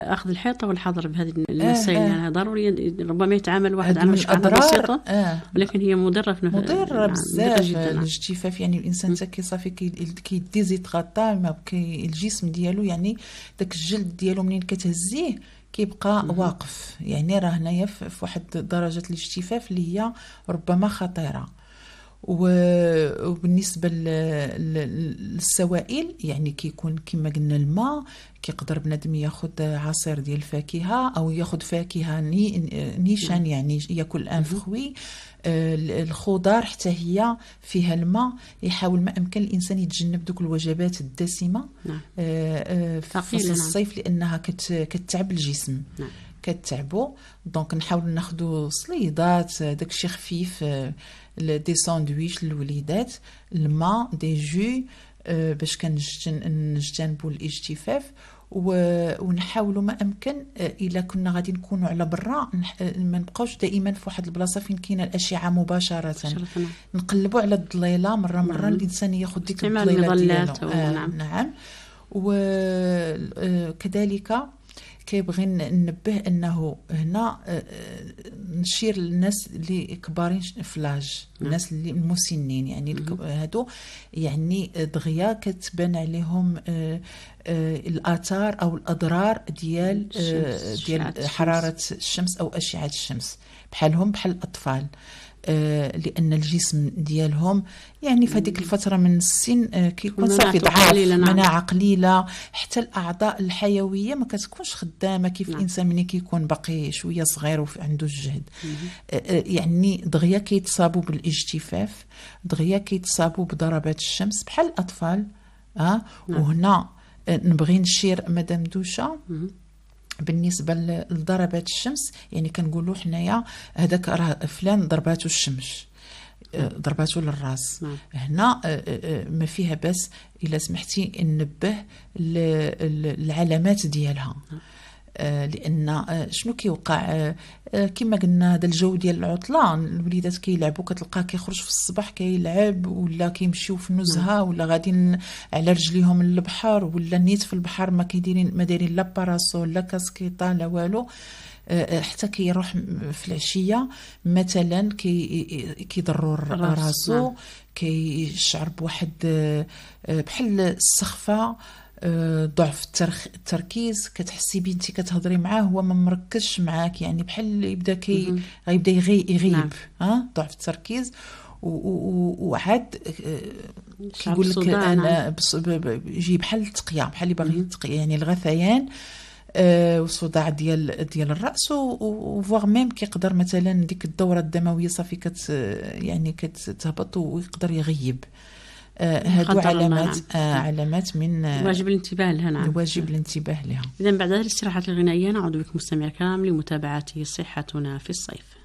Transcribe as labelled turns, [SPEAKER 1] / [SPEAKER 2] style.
[SPEAKER 1] أخذ الحيطة والحذر بهذه المسائل يعني ضروري. ربما يتعامل واحد على مشكلة بسيطة ولكن هي مضرة
[SPEAKER 2] مضرة بزاف الاجتفاف. يعني الإنسان كي صافي كيدي يتغطى ما الجسم ديالو، يعني داك الجلد ديالو منين كتهزيه كيبقى واقف. يعني راه هنايا في واحد درجة الاجتفاف اللي هي ربما خطيرة. وبالنسبه للسوائل يعني كيكون كما قلنا الماء، كيقدر بنادم ياخذ عصير ديال الفاكهه او ياخذ فاكهه نيشان يعني ياكل ان فخوي. الخضار حتى هي فيها الماء. يحاول ما امكن الانسان يتجنب دوك الوجبات الدسمه في الصيف لانها كتعب الجسم كتعبو. دونك نحاول ناخذوا صليضات داكشي خفيف، دي ساندويش للوليدات، الماء، دي جو باش كنجتنبوا الاجتفاف. ونحاولوا ما امكن الا كنا غادي نكونوا على برا ما نبقاوش دائما في واحد البلاصه فين كاينه الاشعه مباشره. نقلبوا على الظليله مره الانسان ياخذ ديك الظليله ديالو. نعم. وكذلك كيبغي ننبه انه هنا نشير للناس اللي كبارين فلاج، الناس اللي المسنين يعني هادو يعني دغيا كتبان عليهم الاثار او الاضرار ديال حراره الشمس او اشعه الشمس، بحال الاطفال. لان الجسم ديالهم يعني في هذيك الفتره من السن كيكون صافي ضعاف، مناعه قليله، حتى الاعضاء الحيويه ما كتكونش خدامه كيف الانسان ملي كيكون باقي شويه صغير وعنده الجهد. يعني دغيا كيتصابوا بالاجتفاف، دغيا كيتصابوا بضربات الشمس بحال الاطفال. وهنا نبغي نشير مدام دوشه بالنسبه لضربات الشمس. يعني كنقولوا حنايا هذاك راه فلان ضرباتو الشمس، ضرباتو للراس. هنا ما فيها بس الا سمحتي ننبه العلامات ديالها. لان شنو كيوقع كما قلنا هذا الجو ديال العطله، الوليدات كيلعبوا كتلقاه كيخرج في الصباح كيلعب ولا كيمشيو في نزهه ولا غاديين على رجليهم للبحر ولا نيت في البحر ما دايرين لا باراسول لا كاسكيطه لا والو. حتى كيروح في العشيه مثلا كيضروا راسو، كيشعر بواحد بحال السخفه، ضعف التركيز. كتحسي بنتي كتهضري معاه هو ما مركزش معاك، يعني بحال يبدا غيبدا يغيب. ضعف التركيز. وعاد كيقول لك انا يجي بحال التقيه، بحال اللي باغي يتقي، يعني الغثيان وصداع ديال الراس. وفواغ ميم كيقدر مثلا ديك الدوره الدمويه صافي يعني كتهبط ويقدر يغيب. هادو علامات من
[SPEAKER 1] واجب الانتباه لها. نعم،
[SPEAKER 2] واجب الانتباه لها.
[SPEAKER 1] إذن بعد هذه الاستراحات الغنائية نعود بكم مستمعينا الكرام لمتابعة صحتنا في الصيف.